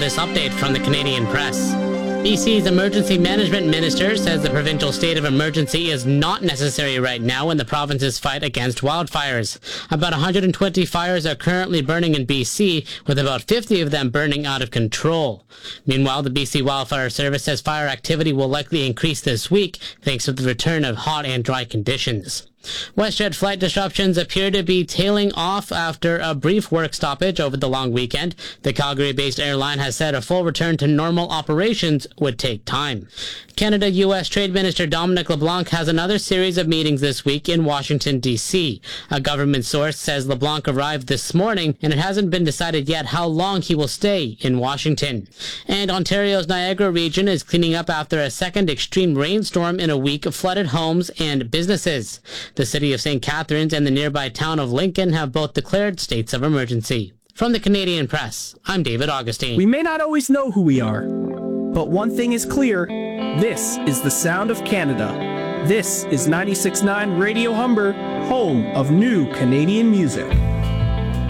this update from the Canadian Press. BC's Emergency Management Minister says the provincial state of emergency is not necessary right now in the province's fight against wildfires. About 120 fires are currently burning in BC, with about 50 of them burning out of control. Meanwhile, the BC Wildfire Service says fire activity will likely increase this week thanks to the return of hot and dry conditions. WestJet flight disruptions appear to be tailing off after a brief work stoppage over the long weekend. The Calgary-based airline has said a full return to normal operations would take time. Canada-U.S. Trade Minister Dominic LeBlanc has another series of meetings this week in Washington, D.C. A government source says LeBlanc arrived this morning, and it hasn't been decided yet how long he will stay in Washington. And Ontario's Niagara region is cleaning up after a second extreme rainstorm in a week flooded homes and businesses. The city of St. Catharines and the nearby town of Lincoln have both declared states of emergency. From the Canadian Press, I'm David Augustine. We may not always know who we are, but one thing is clear. This is the sound of Canada. This is 96.9 Radio Humber, home of new Canadian music.